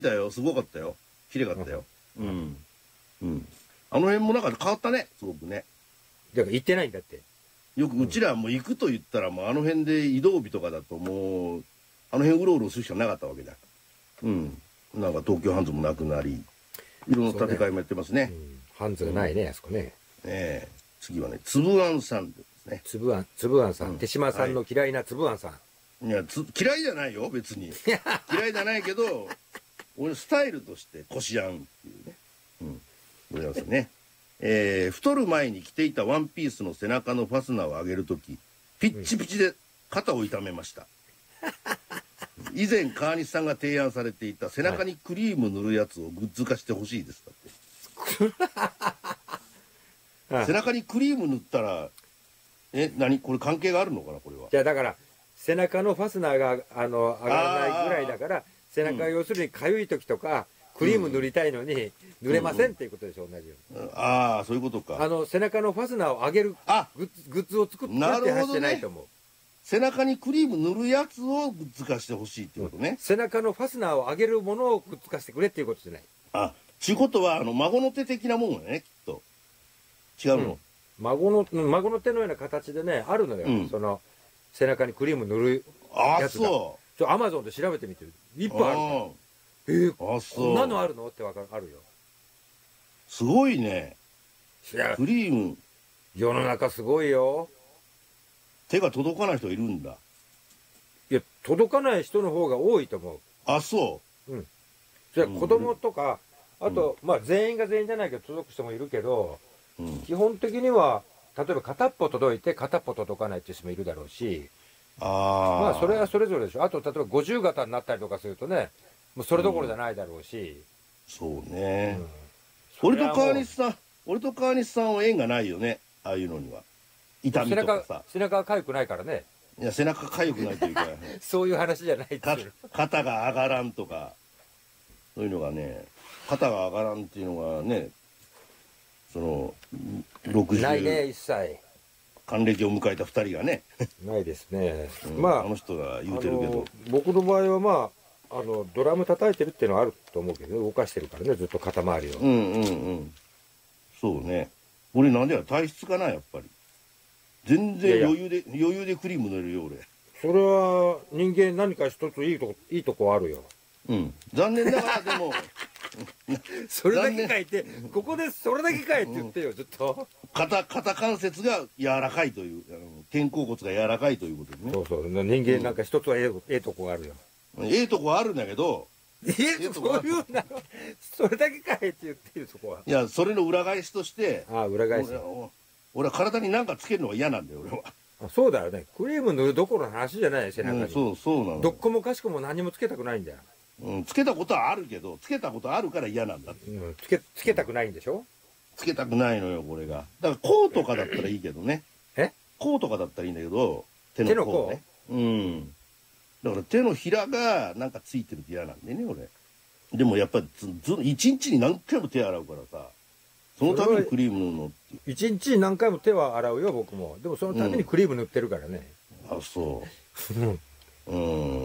だよ、すごかったよ。綺麗かったよ。うん。うん。あの辺もなんか変わったね、すごくね。 だから行ってないんだって。 よくうちらも行くと言ったらもうあの辺で移動日とかだともう、あの辺うろうろするしかなかったわけだ。うん。なんか東京ハンズもなくなり、いろんな建て替えもやってますね。 ハンズがないね、あそこね。 次はね、つぶあんさんですね。 つぶあんさん。手島さんの嫌いなつぶあんさん。 いや、嫌いじゃないよ、別に。嫌いじゃないけど、俺スタイルとしてこしあんっていうね。うん。ございますね。太る前に着ていたワンピースの背中のファスナーを上げるとき、ピッチピチで肩を痛めました。以前川西さんが提案されていた背中にクリーム塗るやつをグッズ化してほしいですだって。背中にクリーム塗ったら、何これ関係があるのかなこれは。 じゃあだから、背中のファスナーが上がらないぐらいだから、背中が要するにかゆい時とか、クリーム塗りたいのに塗れませんっていうことでしょ、同じように。 ああ、そういうことか。 背中のファスナーを上げるグッズを作って走ってないと思う。 背中にクリーム塗るやつをグッズ化してほしいってことね。 背中のファスナーを上げるものをグッズ化してくれっていうことじゃない。 あ、ちゅうことは、孫の手的なもんね、きっと。違うの、 孫の手のような形でね、あるのよ。その、背中にクリーム塗るやつが。アマゾンで調べてみてる。いっぱいあるから。こんなのあるのってあるよ。 すごいね。クリーム。 世の中すごいよ。 手が届かない人いるんだ。 いや、届かない人の方が多いと思う。 あ、そう。 じゃあ子供とか、あと、まあ全員が全員じゃないけど届く人もいるけど、基本的には、例えば片っぽ届いて片っぽ届かないっていう人もいるだろうし、まあそれはそれぞれでしょ。あと例えば50型になったりとかするとね、もうそれどころじゃないだろうし。 そうね。俺と川西さんは縁がないよね、ああいうのには。痛みとかさ。 背中が痒くないからね。 いや、背中痒くないというか。 そういう話じゃないっていう。 肩が上がらんとか、そういうのがね、肩が上がらんっていうのがね、その、60。 ないね、一切。 還暦を迎えた2人がね。 ないですね。 まあ、あの人が言うてるけど。 僕の場合はまあ、ドラム叩いてるっていうのはあると思うけど、動かしてるからね、ずっと肩周りを。 そうね。俺なんでや、体質かな、やっぱり。全然余裕でクリーム塗れるよ、俺。 それは、人間何か一ついいとこあるよ。 残念ながらでも。 それだけ書いて、ここでそれだけ書いて言ってよ、ずっと。 肩関節が柔らかいという、肩甲骨が柔らかいということですね。 そうそう。人間なんか一つはええとこがあるよ。 ええとこあるんだけど、 そういうな、それだけ書いて言ってる、そこは。 いや、それの裏返しとして、 裏返し。 俺は体に何かつけるのが嫌なんだよ、俺は。 そうだよね。クリーム塗るどころの話じゃない、背中に。 そうなの。 どっこもかしこも何もつけたくないんだよ。 つけたことはあるけど、つけたことあるから嫌なんだって。 つけたくないんでしょ？ つけたくないのよ、これが。だから、こうとかだったらいいけどね。こうとかだったらいいんだけど、手の甲ね。だから手のひらがなんかついてると嫌なんでね、俺。でもやっぱり一日に何回も手洗うからさ、そのためにクリーム塗るのって。 一日に何回も手は洗うよ、僕も。でもそのためにクリーム塗ってるからね。 あ、そう。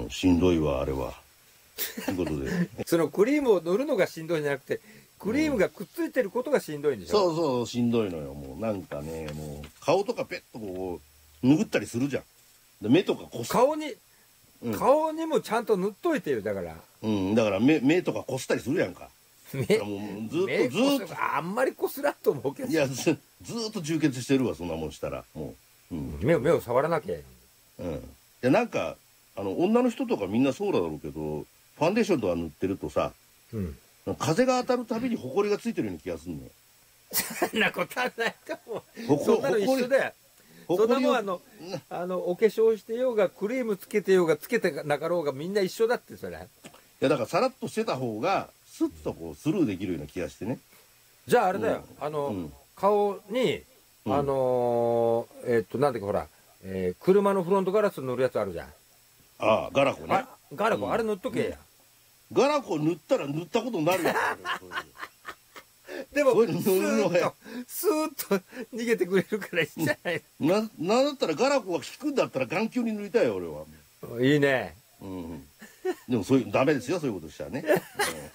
しんどいわ、あれは。ということで。 そのクリームを塗るのがしんどいんじゃなくて、クリームがくっついてることがしんどいんでしょ？ そう、しんどいのよ。もうなんかね、もう顔とかペッとこう、拭ったりするじゃん。で目とかこす。顔にもちゃんと塗っといてよ、だから。 だから目とかこすったりするやんか。もうずっとあんまりこすらんと思うけど。 いや、ずっと充血してるわ、そんなもんしたら。もう。 目を触らなきゃ。 いや、なんか、女の人とかみんなそうだろうけど、ファンデーションとか塗ってるとさ、風が当たるたびにホコリがついてるような気がするのよ。 そんなことはないと思う。そんなの一緒だよ。そんなもんお化粧してようが、クリームつけてようが、つけてなかろうが、みんな一緒だって、それ。いや、だからさらっとしてた方が、スッとこう、スルーできるような気がしてね。 じゃああれだよ。顔に、なんだっけ、ほら、車のフロントガラス塗るやつあるじゃん。 ああ、ガラコね。 ガラコ、あれ塗っとけや。 ガラコ塗ったら塗ったことになるやん。 でも、スーッと逃げてくれるからいいんじゃない？ なんだったらガラコが効くんだったら眼球に塗りたいよ、俺は。 いいね。 でもそういうダメですよ、そういうことしたらね。